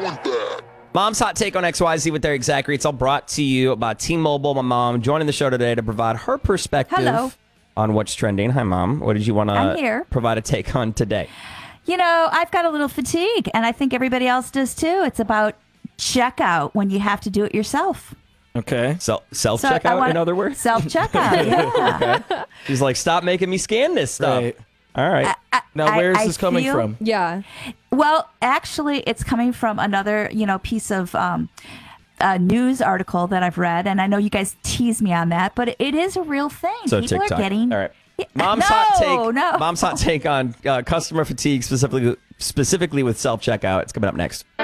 with that. Mom's hot take on XYZ with their exact rates, all brought to you by T-Mobile. My mom joining the show today to provide her perspective Hello. on what's trending. Hi, Mom. What did you want I'm here. to provide a take on today? You know, I've got a little fatigue, and I think everybody else does too. It's about checkout when you have to do it yourself. Okay. Self-checkout, in other words? Self-checkout, yeah. She's like, stop making me scan this stuff. Right. All right. Now, where is I this coming feel- from? Yeah. Well, actually, it's coming from another, piece of news article that I've read, and I know you guys tease me on that, but it is a real thing. So People TikTok. are getting. All right. Yeah, Mom's no, hot take. No. Mom's hot take on customer fatigue, specifically with self-checkout. It's coming up next.